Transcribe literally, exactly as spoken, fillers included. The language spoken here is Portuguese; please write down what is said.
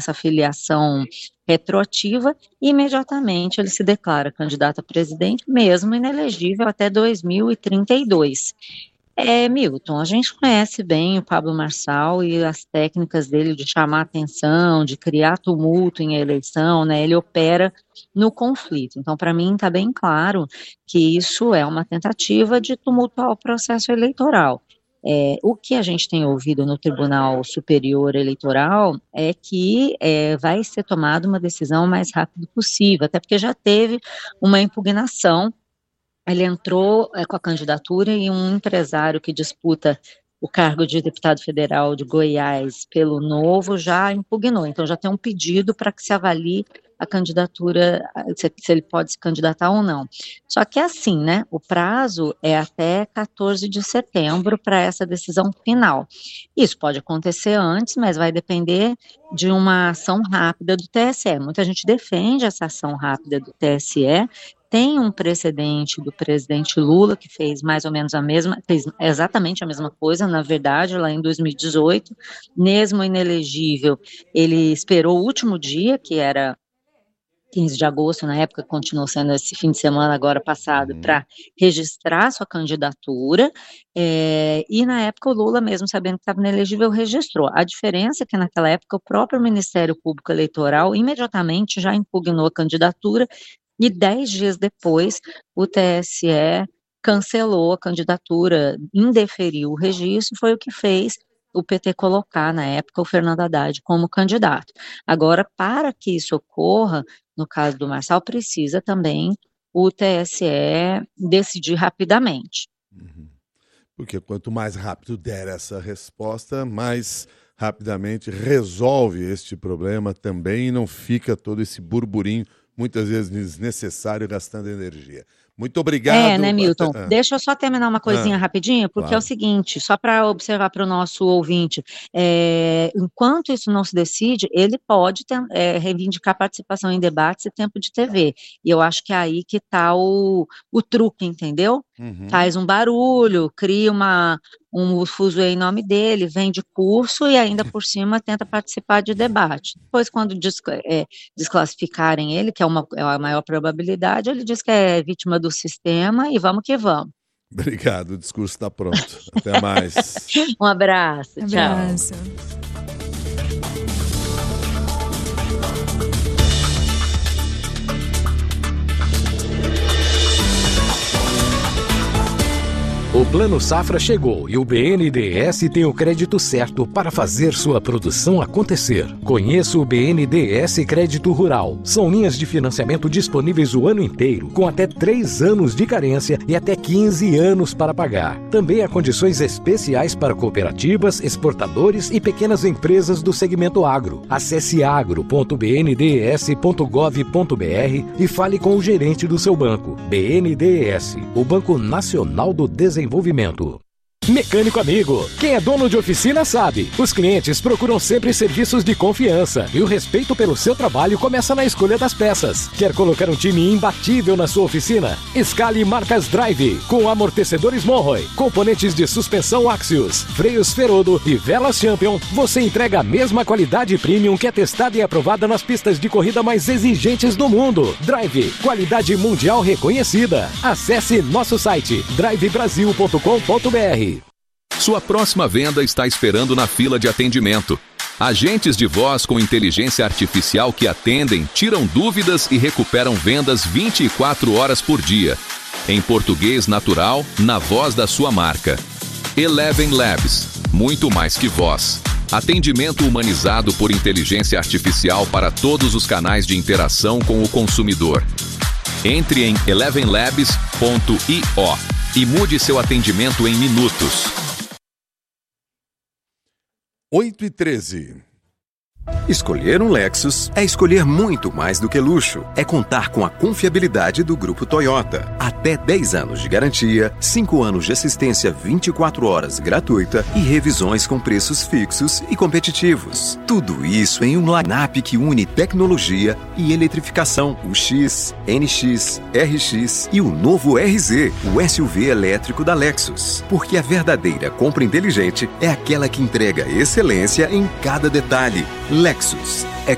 essa filiação retroativa, e imediatamente ele se declara candidato a presidente, mesmo inelegível até dois mil e trinta e dois. É, Milton, a gente conhece bem o Pablo Marçal e as técnicas dele de chamar atenção, de criar tumulto em eleição, né? Ele opera no conflito. Então, para mim, está bem claro que isso é uma tentativa de tumultuar o processo eleitoral. É, o que a gente tem ouvido no Tribunal Superior Eleitoral é que é, vai ser tomada uma decisão o mais rápido possível, até porque já teve uma impugnação. Ele entrou é, com a candidatura e um empresário que disputa o cargo de deputado federal de Goiás pelo Novo já impugnou. Então já tem um pedido para que se avalie a candidatura, se, se ele pode se candidatar ou não. Só que é assim, né, o prazo é até quatorze de setembro para essa decisão final. Isso pode acontecer antes, mas vai depender de uma ação rápida do T S E. Muita gente defende essa ação rápida do T S E. Tem um precedente do presidente Lula, que fez mais ou menos a mesma, fez exatamente a mesma coisa, na verdade, lá em dois mil e dezoito, mesmo inelegível, ele esperou o último dia, que era quinze de agosto, na época, continuou sendo esse fim de semana agora passado, uhum. para registrar sua candidatura, é, e na época o Lula, mesmo sabendo que estava inelegível, registrou. A diferença é que naquela época o próprio Ministério Público Eleitoral imediatamente já impugnou a candidatura, e dez dias depois o T S E cancelou a candidatura, indeferiu o registro, foi o que fez o P T colocar, na época, o Fernando Haddad como candidato. Agora, para que isso ocorra, no caso do Marçal, precisa também o T S E decidir rapidamente. Uhum. Porque quanto mais rápido der essa resposta, mais rapidamente resolve este problema também e não fica todo esse burburinho, muitas vezes desnecessário, gastando energia. Muito obrigado. É, né, Milton? Ah. Deixa eu só terminar uma coisinha ah, rapidinho, porque claro. É o seguinte, só para observar para o nosso ouvinte, é, enquanto isso não se decide, ele pode ter, é, reivindicar participação em debates e tempo de T V. E eu acho que é aí que está o, o truque, entendeu? Uhum. Faz um barulho, cria uma, um fuzuê em nome dele, vende curso e ainda por cima tenta participar de debate. Depois, quando des, é, desclassificarem ele, que é, uma, é a maior probabilidade, ele diz que é vítima do sistema e vamos que vamos. Obrigado, o discurso está pronto. Até mais. Um abraço, um tchau. Abraço. O Plano Safra chegou e o B N D E S tem o crédito certo para fazer sua produção acontecer. Conheça o B N D E S Crédito Rural. São linhas de financiamento disponíveis o ano inteiro, com até três anos de carência e até quinze anos para pagar. Também há condições especiais para cooperativas, exportadores e pequenas empresas do segmento agro. Acesse agro ponto b n d e s ponto gov ponto b r e fale com o gerente do seu banco. B N D E S, o Banco Nacional do Desenvolvimento. Mecânico amigo, quem é dono de oficina sabe, os clientes procuram sempre serviços de confiança e o respeito pelo seu trabalho começa na escolha das peças. Quer colocar um time imbatível na sua oficina? Escale marcas Drive, com amortecedores Monroe, componentes de suspensão Axios, freios Ferodo e velas Champion. Você entrega a mesma qualidade premium que é testada e aprovada nas pistas de corrida mais exigentes do mundo. Drive, qualidade mundial reconhecida. Acesse nosso site drive brasil ponto com ponto b r. Sua próxima venda está esperando na fila de atendimento. Agentes de voz com inteligência artificial que atendem, tiram dúvidas e recuperam vendas vinte e quatro horas por dia. Em português natural, na voz da sua marca. Eleven Labs, muito mais que voz. Atendimento humanizado por inteligência artificial para todos os canais de interação com o consumidor. Entre em eleven labs ponto i o e mude seu atendimento em minutos. oito e treze. Escolher um Lexus é escolher muito mais do que luxo. É contar com a confiabilidade do Grupo Toyota. Até dez anos de garantia, cinco anos de assistência vinte e quatro horas gratuita e revisões com preços fixos e competitivos. Tudo isso em um line-up que une tecnologia e eletrificação. O X, N X, R X e o novo R Z, o S U V elétrico da Lexus. Porque a verdadeira compra inteligente é aquela que entrega excelência em cada detalhe. Lexus.